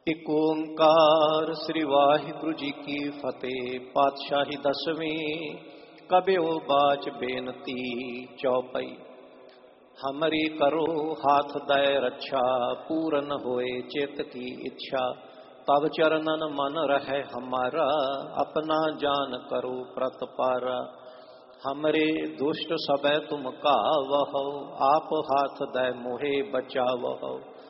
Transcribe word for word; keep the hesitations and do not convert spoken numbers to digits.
ਇਕ ਓੰਕਾਰ ਸ੍ਰੀ ਵਾਹਿਗੁਰੂ ਜੀ ਕੀ ਫਤਿਹ। ਪਾਤਸ਼ਾਹੀ ਦਸਵੀਂ ਕਬਿਓ ਬਾਚ ਬੇਨਤੀ ਚੌਪਈ। ਹਮਰੀ ਕਰੋ ਹਾਥ ਦੈ ਰੱਛਾ, ਪੂਰਨ ਹੋਏ ਚਿਤ ਕੀ ਇੱਛਾ। ਤਬ ਚਰਨਨ ਮਨ ਰਹਿ ਹਮਾਰਾ, ਆਪਣਾ ਜਾਨ ਕਰੋ ਪ੍ਰਤਪਾਰਾ। हमरे दुष्ट सबै तुम कावहो, आप हाथ दै मोहे बचावहो।